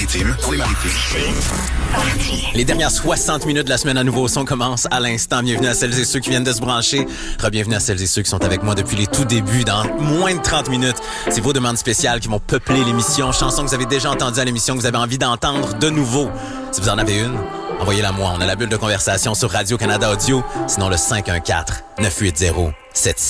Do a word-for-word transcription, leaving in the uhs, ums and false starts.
Maritimes, pour les Maritimes. Les dernières soixante minutes de la semaine à Nouveau Son commencent à l'instant. Bienvenue à celles et ceux qui viennent de se brancher. Re-bienvenue à celles et ceux qui sont avec moi depuis les tout débuts. Dans moins de trente minutes, c'est vos demandes spéciales qui vont peupler l'émission. Chansons que vous avez déjà entendues à l'émission, que vous avez envie d'entendre de nouveau. Si vous en avez une, envoyez-la moi. On a la bulle de conversation sur Radio-Canada Audio. Sinon, le cinq un quatre, neuf huit zéro, sept six